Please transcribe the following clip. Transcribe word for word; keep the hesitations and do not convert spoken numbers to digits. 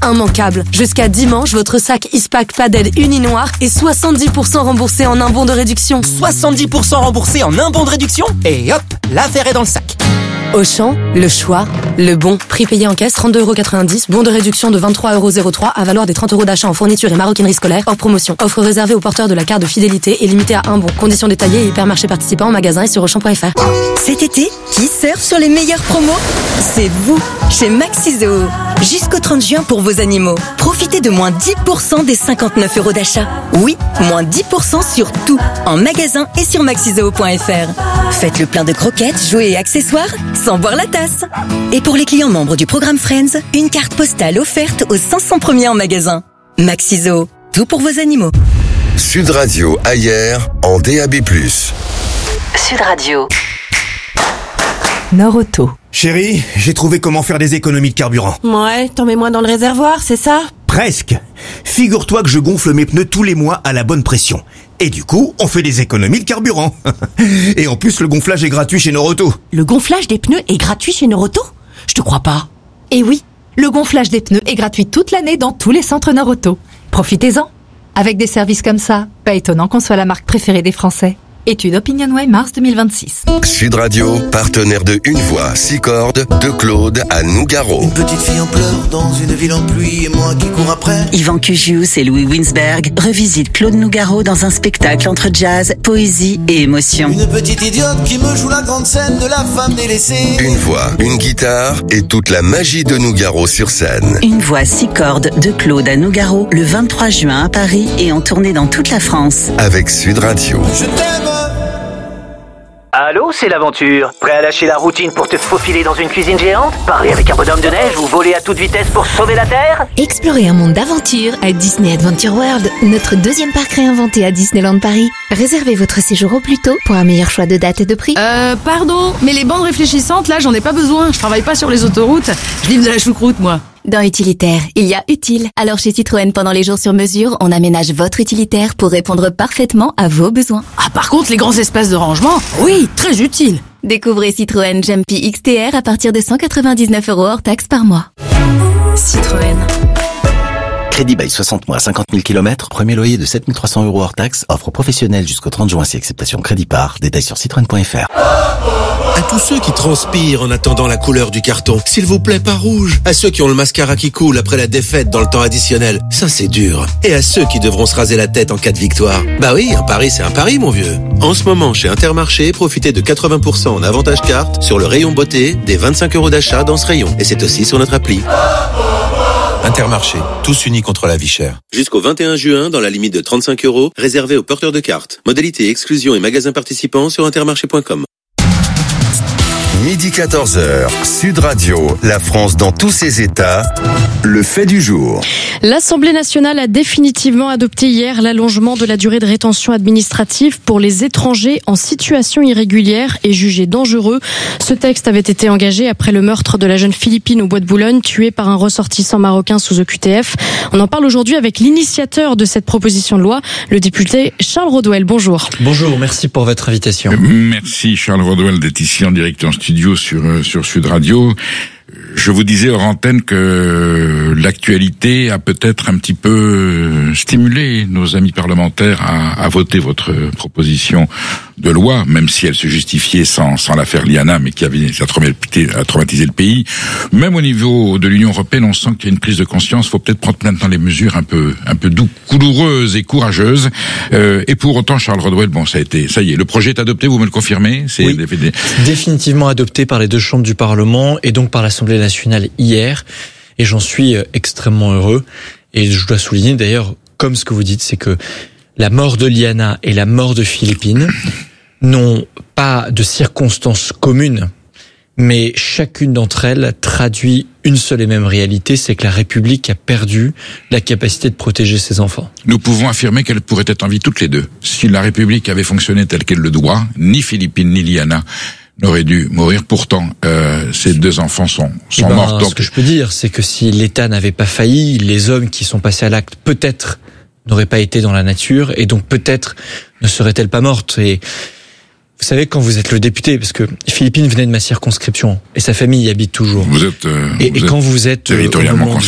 immanquable. Jusqu'à dimanche, votre sac Ispac Padel uni noir est soixante-dix pour cent remboursé en un bon de réduction. soixante-dix pour cent remboursé en un bon de réduction? Et hop, l'affaire est dans le sac. Auchan, le choix, le bon. Prix payé en caisse, trente-deux euros quatre-vingt-dix. Bon de réduction de vingt-trois euros zéro trois à valoir des trente euros d'achat en fourniture et maroquinerie scolaire. Hors promotion. Offre réservée aux porteurs de la carte de fidélité et limitée à un bon. Conditions détaillées et hypermarchés participants en magasin et sur auchan point f r. Cet été, qui surfe sur les meilleures promos? C'est vous, chez Maxizo. Jusqu'au trente juin pour vos animaux. Profitez de moins dix pour cent des cinquante-neuf euros d'achat. Oui, moins dix pour cent sur tout. En magasin et sur maxizoo point f r. Faites le plein de croquettes, jouets et accessoires sans boire la tasse. Et pour les clients membres du programme Friends, une carte postale offerte aux cinq cents premiers en magasin. Maxizo, tout pour vos animaux. Sud Radio Ayer en D A B plus. Sud Radio. Nord-Auto. Chérie, j'ai trouvé comment faire des économies de carburant. Ouais, t'en mets moins dans le réservoir, c'est ça? Presque. Figure-toi que je gonfle mes pneus tous les mois à la bonne pression. Et du coup, on fait des économies de carburant. Et en plus, le gonflage est gratuit chez Nord-Auto. Le gonflage des pneus est gratuit chez Nord-Auto? Je te crois pas. Et oui, le gonflage des pneus est gratuit toute l'année dans tous les centres Nord-Auto. Profitez-en. Avec des services comme ça, pas étonnant qu'on soit la marque préférée des Français. Étude OpinionWay mars deux mille vingt-six. Sud Radio, partenaire de Une Voix, six cordes, de Claude à Nougaro. Une petite fille en pleurs dans une ville en pluie et moi qui cours après. Yvan Cugius et Louis Winsberg revisitent Claude Nougaro dans un spectacle entre jazz, poésie et émotion. Une petite idiote qui me joue la grande scène de la femme délaissée. Une voix, une guitare et toute la magie de Nougaro sur scène. Une voix, six cordes de Claude à Nougaro le vingt-trois juin à Paris et en tournée dans toute la France. Avec Sud Radio. Je t'aime. Allô, c'est l'aventure. Prêt à lâcher la routine pour te faufiler dans une cuisine géante? Parler avec un bonhomme de neige ou voler à toute vitesse pour sauver la Terre? Explorez un monde d'aventure à Disney Adventure World, notre deuxième parc réinventé à Disneyland Paris. Réservez votre séjour au plus tôt pour un meilleur choix de date et de prix. Euh, pardon, mais les bandes réfléchissantes, là, j'en ai pas besoin. Je travaille pas sur les autoroutes. Je livre de la choucroute, moi. Dans Utilitaire, il y a utile. Alors chez Citroën, pendant les jours sur mesure, on aménage votre utilitaire pour répondre parfaitement à vos besoins. Ah, par contre, les grands espaces de rangement, oui, très utile. Découvrez Citroën Jumpy X T R à partir de cent quatre-vingt-dix-neuf euros hors taxe par mois. Citroën. Crédit bail soixante mois, cinquante mille kilomètres, premier loyer de sept mille trois cents euros hors taxe, offre professionnelle jusqu'au trente juin si acceptation crédit par, détail sur citroën point f r. À tous ceux qui transpirent en attendant la couleur du carton, s'il vous plaît, pas rouge. À ceux qui ont le mascara qui coule après la défaite dans le temps additionnel, ça c'est dur. Et à ceux qui devront se raser la tête en cas de victoire. Bah oui, un pari c'est un pari, mon vieux. En ce moment, chez Intermarché, profitez de quatre-vingts pour cent en avantage carte sur le rayon beauté des vingt-cinq euros d'achat dans ce rayon. Et c'est aussi sur notre appli. Intermarché, tous unis contre la vie chère. Jusqu'au vingt et un juin, dans la limite de trente-cinq euros, réservé aux porteurs de cartes. Modalité exclusion et magasins participants sur intermarché point com. Midi quatorze heures, Sud Radio, la France dans tous ses états, le fait du jour. L'Assemblée nationale a définitivement adopté hier l'allongement de la durée de rétention administrative pour les étrangers en situation irrégulière et jugés dangereux. Ce texte avait été engagé après le meurtre de la jeune Philippine au Bois de Boulogne, tuée par un ressortissant marocain sous O Q T F. On en parle aujourd'hui avec l'initiateur de cette proposition de loi, le député Charles Rodwell. Bonjour. Bonjour, merci pour votre invitation. Merci Charles Rodwell d'être ici en direct en studio sur sur Sud Radio. Je vous disais hors antenne que l'actualité a peut-être un petit peu stimulé nos amis parlementaires à, à voter votre proposition de loi, même si elle se justifiait sans, sans l'affaire Liana, mais qui avait a traumatisé, a traumatisé le pays. Même au niveau de l'Union européenne, on sent qu'il y a une prise de conscience. Il faut peut-être prendre maintenant les mesures un peu un peu doux, douloureuses et courageuses. Euh, et pour autant, Charles Rodwell, bon, ça a été, ça y est, le projet est adopté. Vous me le confirmez? C'est oui, définitivement adopté par les deux chambres du Parlement et donc par l'Assemblée nationale hier. Et j'en suis extrêmement heureux. Et je dois souligner d'ailleurs, comme ce que vous dites, c'est que la mort de Liana et la mort de Philippine n'ont pas de circonstances communes, mais chacune d'entre elles traduit une seule et même réalité, c'est que la République a perdu la capacité de protéger ses enfants. Nous pouvons affirmer qu'elles pourraient être en vie toutes les deux. Si la République avait fonctionné telle qu'elle le doit, ni Philippine ni Liana n'auraient dû mourir. Pourtant, euh, ces deux enfants sont, sont ben, morts. Donc... Ce que je peux dire, c'est que si l'État n'avait pas failli, les hommes qui sont passés à l'acte, peut-être, n'auraient pas été dans la nature, et donc peut-être ne seraient-elles pas mortes. Et vous savez, quand vous êtes le député, parce que Philippine venait de ma circonscription, et sa famille y habite toujours. Vous êtes, euh, et, vous et êtes quand vous êtes territorialement